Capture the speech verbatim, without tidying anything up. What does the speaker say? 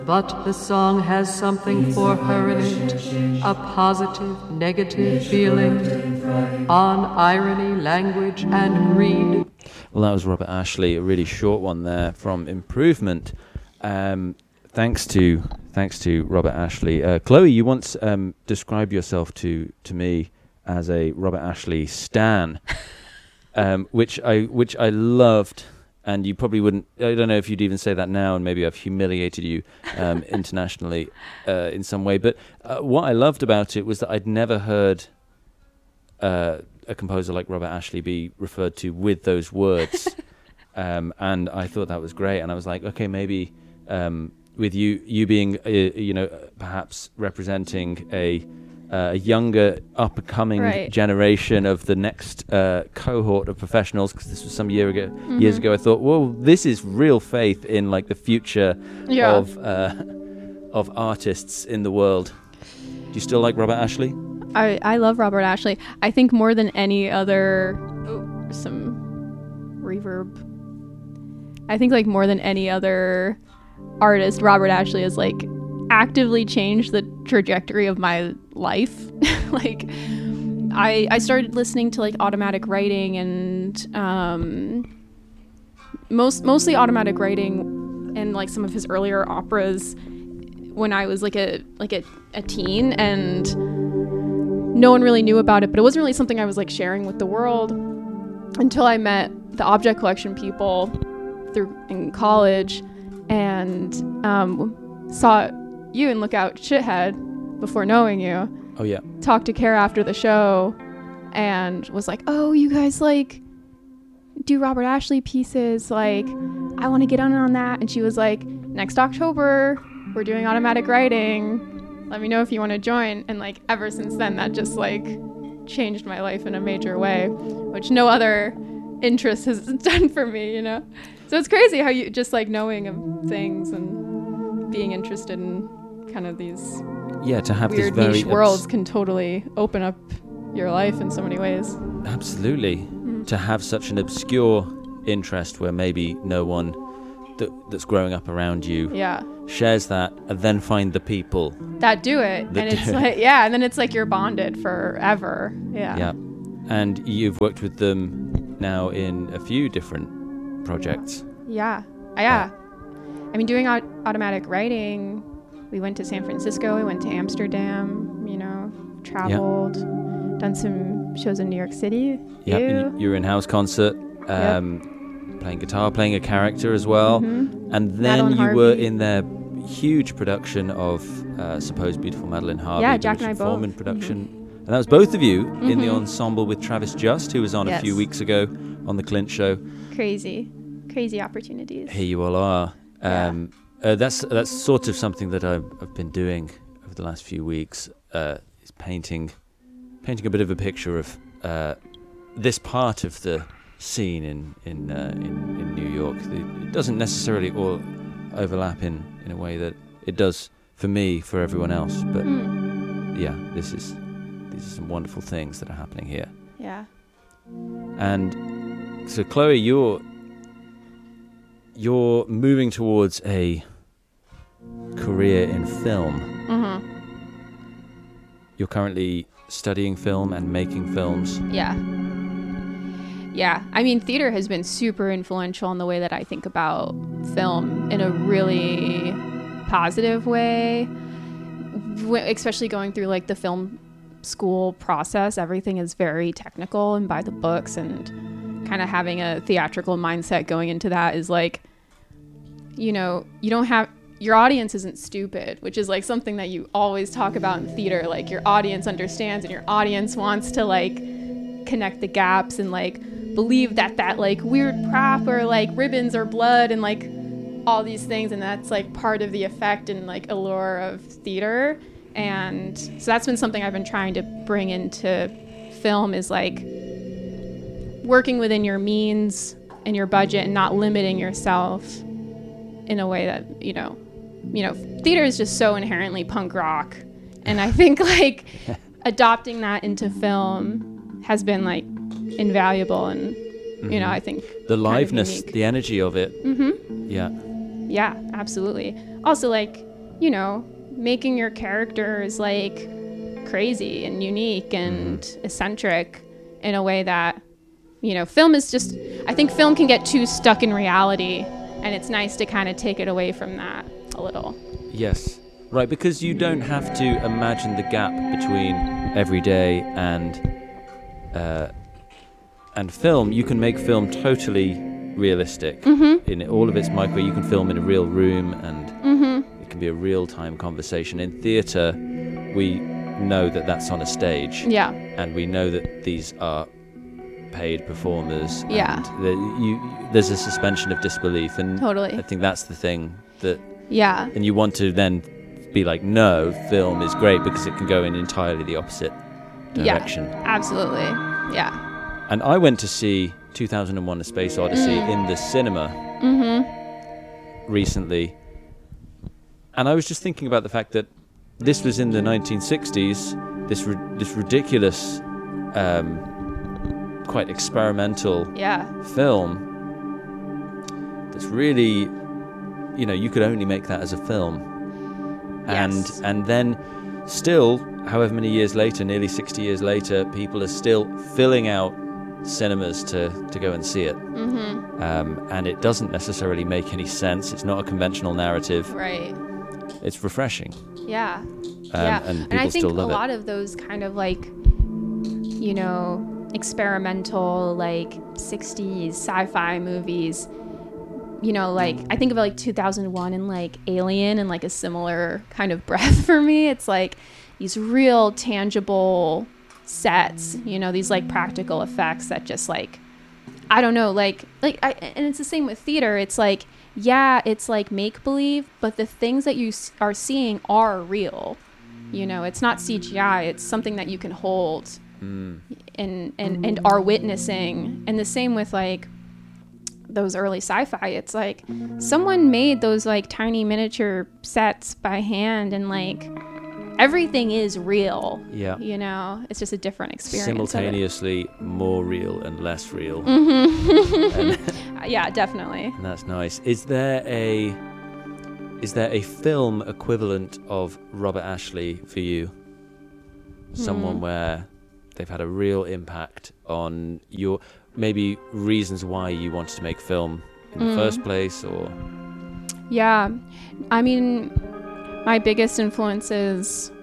But the song has something for her in it, a positive, negative feeling on irony, language, and greed. Well, that was Robert Ashley, a really short one there from Improvement. Um, thanks to thanks to Robert Ashley. Uh, Chloe, you once um, described yourself to to me as a Robert Ashley stan, um, which I which I loved. And you probably wouldn't, I don't know if you'd even say that now, and maybe I've humiliated you um, internationally uh, in some way. But uh, what I loved about it was that I'd never heard uh, a composer like Robert Ashley be referred to with those words. um, and I thought that was great. And I was like, okay, maybe um, with you you being, uh, you know, perhaps representing a... Uh, a younger, up-and-coming right. generation of the next uh, cohort of professionals, because this was some year ago, mm-hmm. years ago. I thought, well, this is real faith in like the future yeah. of uh, of artists in the world. Do you still like Robert Ashley? I, I love Robert Ashley. I think more than any other... Oh, some reverb. I think like more than any other artist, Robert Ashley is like actively changed the trajectory of my life. like I I started listening to like automatic writing and um most mostly automatic writing and like some of his earlier operas when I was like a like a, a teen, and no one really knew about it, but it wasn't really something I was like sharing with the world until I met the Object Collection people through in college and um saw you and Lookout Shithead before knowing you. Oh yeah. Talked to Kara after the show and was like, oh, you guys like do Robert Ashley pieces, like I want to get on on that. And she was like, next October we're doing automatic writing, let me know if you want to join. And like ever since then that just like changed my life in a major way, which no other interest has done for me, you know. So it's crazy how you just like knowing of things and being interested in kind of these yeah to have weird this very niche worlds can totally open up your life in so many ways. Absolutely. Mm. To have such an obscure interest where maybe no one that that's growing up around you yeah shares that, and then find the people that do it, and it's it. like yeah and then it's like you're bonded forever. yeah yeah and you've worked with them now in a few different projects. yeah yeah I mean, doing aut- automatic writing, we went to San Francisco, we went to Amsterdam, you know, traveled, yep. done some shows in New York City. Yeah, you. you were in house concert, um, yep. playing guitar, playing a character as well. Mm-hmm. And then Madeline you Harvey. were in their huge production of uh, Supposed Beautiful Madeline Harvey. Yeah, Jack and I both. Foreman production. Mm-hmm. And that was both of you mm-hmm. in the ensemble with Travis Just, who was on yes. a few weeks ago on the Clint Show. Crazy, crazy opportunities. Here you all are. Um, yeah. uh, that's that's sort of something that I've, I've been doing over the last few weeks. Uh, is painting, painting a bit of a picture of uh, this part of the scene in in uh, in, in New York. It doesn't necessarily all overlap in, in a way that it does for me, for everyone else. But mm. yeah, this is these are some wonderful things that are happening here. Yeah. And so, Chloe, you're. You're moving towards a career in film. Mm-hmm. You're currently studying film and making films. Yeah. Yeah. I mean, theater has been super influential in the way that I think about film in a really positive way, especially going through like the film school process. Everything is very technical and by the books, and kind of having a theatrical mindset going into that is like, you know, you don't have, your audience isn't stupid, which is like something that you always talk about in theater. Like your audience understands and your audience wants to like connect the gaps and like believe that that like weird prop or like ribbons or blood and like all these things. And that's like part of the effect and like allure of theater. And so that's been something I've been trying to bring into film, is like working within your means and your budget and not limiting yourself in a way that, you know, you know, theater is just so inherently punk rock. And I think like adopting that into film has been like invaluable. And, mm-hmm. you know, I think the liveness, the energy of it. Mm-hmm. Yeah. Yeah, absolutely. Also like you know, making your characters like crazy and unique and Mm. eccentric in a way that, you know, film is just, I think film can get too stuck in reality, and it's nice to kind of take it away from that a little. Yes. Right, because you don't have to imagine the gap between everyday and uh, and film. You can make film totally realistic Mm-hmm. in all of its micro. You can film in a real room, and Mm-hmm. it can be a real-time conversation. In theatre, we know that that's on a stage, Yeah. and we know that these are paid performers. Yeah. And the, you, there's a suspension of disbelief, and Totally. I think that's the thing that. Yeah. And you want to then be like, no, film is great because it can go in entirely the opposite direction. Yeah. Absolutely. Yeah. And I went to see two thousand one: A Space Odyssey Mm. in the cinema Mm-hmm. recently, and I was just thinking about the fact that this was in the nineteen sixties. This ri- this ridiculous, um, quite experimental Yeah. film. That's really, you know, you could only make that as a film. And Yes. and then still, however many years later, nearly sixty years later, people are still filling out cinemas to, to go and see it. Mm-hmm. Um, and it doesn't necessarily make any sense. It's not a conventional narrative. Right. It's refreshing. Yeah. Um, yeah. and And, people I think still a love it. lot of those kind of like, you know, experimental, like sixties sci-fi movies, you know, like I think of like two thousand one and like Alien and like a similar kind of breath for me. It's like these real tangible sets, you know, these like practical effects that just like, I don't know, like, like, I, and it's the same with theater. It's like, yeah, it's like make believe, but the things that you s- are seeing are real. You know, it's not C G I. It's something that you can hold Mm. and and and are witnessing. And the same with like those early sci-fi. It's like someone made those like tiny miniature sets by hand, and like everything is real. Yeah. You know, it's just a different experience. of it. Simultaneously more real and less real. Mm-hmm. And, Uh, yeah, definitely. and that's nice. Is there a is there a film equivalent of Robert Ashley for you? Someone Hmm. where they've had a real impact on your maybe reasons why you wanted to make film in the Mm. first place, or Yeah, I mean, my biggest influences